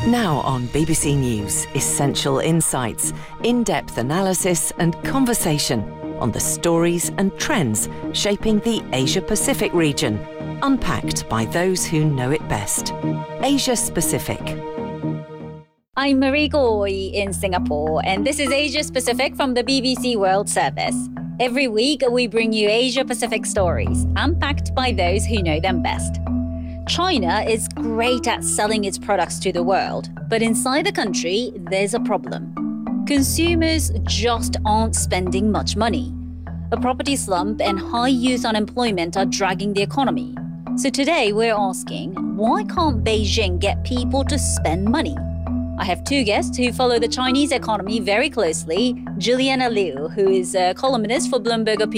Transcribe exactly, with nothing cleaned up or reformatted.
Now on B B C News, essential insights, in-depth analysis and conversation on the stories and trends shaping the Asia-Pacific region, unpacked by those who know it best. Asia-Pacific. I'm Marie Goy in Singapore, and this is Asia Pacific from the B B C World Service. Every week, we bring you Asia Pacific stories, unpacked by those who know them best. China is great at selling its products to the world, but inside the country, there's a problem. Consumers just aren't spending much money. A property slump and high youth unemployment are dragging the economy. So today, we're asking, why can't Beijing get people to spend money? I have two guests who follow the Chinese economy very closely. Juliana Liu, who is a columnist for Bloomberg Opinion